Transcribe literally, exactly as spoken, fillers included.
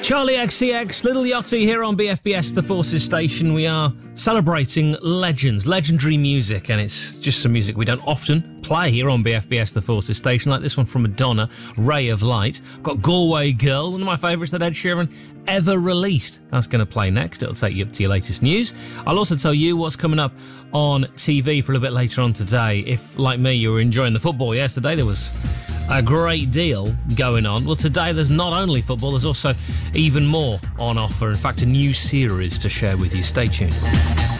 Charlie X C X, Little Yachty here on B F B S, the Forces station. We are celebrating legends, legendary music, and it's just some music we don't often play here on B F B S, the Forces station, like this one from Madonna, Ray of Light. Got Galway Girl, one of my favourites that Ed Sheeran ever released. That's going to play next. It'll take you up to your latest news. I'll also tell you what's coming up on T V for a little bit later on today. If, like me, you were enjoying the football yesterday, there was a great deal going on. Well, today there's not only football, there's also even more on offer. In fact, a new series to share with you. Stay tuned.